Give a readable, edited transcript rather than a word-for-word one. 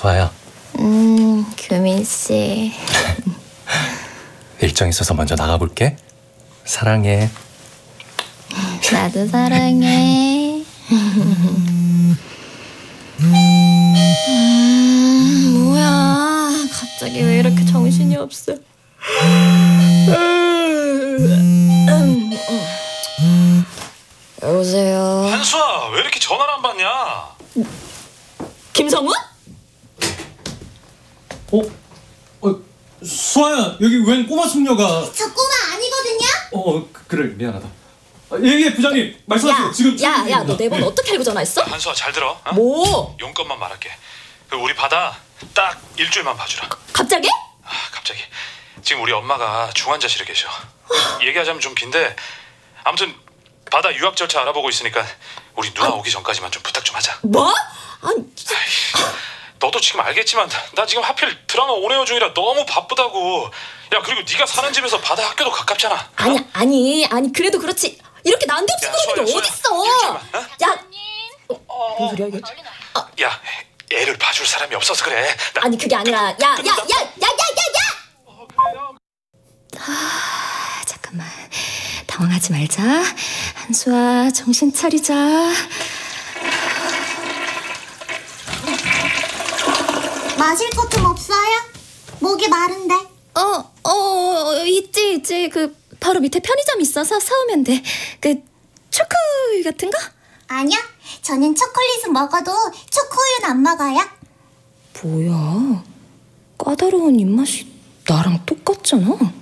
수아야. 규민씨. 일정 있어서 먼저 나가볼게. 사랑해. 나도 사랑해. 뭐야, 갑자기 왜 이렇게 정신이 없어. 여보세요. 한수아, 왜 이렇게 전화를 안 받냐? 김성훈? 수아야, 여기 웬 꼬마 숙녀가... 저 꼬마 아니거든요? 그래, 미안하다. 예, 부장님, 말씀하세요. 지금... 야, 너 내 번 어떻게 알고 전화했어? 한수아, 잘 들어. 어? 뭐? 용건만 말할게. 우리 바다 딱 일주일만 봐주라. 갑자기? 갑자기. 지금 우리 엄마가 중환자실에 계셔. 얘기하자면 좀 긴데 아무튼 바다 유학 절차 알아보고 있으니까 우리 누나 오기 전까지만 좀 부탁 좀 하자. 뭐? 아니, 너도 지금 알겠지만 나 지금 하필 드라마 온에어 중이라 너무 바쁘다고. 야, 그리고 네가 사는 집에서 바다 학교도 가깝잖아. 아니 그래도 그렇지. 이렇게 난데없이 그러는 게 어딨어. 일주일만, 어? 야, 무슨 소리야 이게? 야, 애를 봐줄 사람이 없어서 그래. 아니 그게 아니라 야. 잠깐만, 당황하지 말자. 한수아, 정신 차리자. 마실 것 좀 없어요? 목이 마른데. 있지. 그 바로 밑에 편의점 있어서 사오면 돼. 그 초코우유 같은 거? 아니요, 저는 초콜릿은 먹어도 초코우유는 안 먹어요. 뭐야, 까다로운 입맛이 나랑 똑같잖아.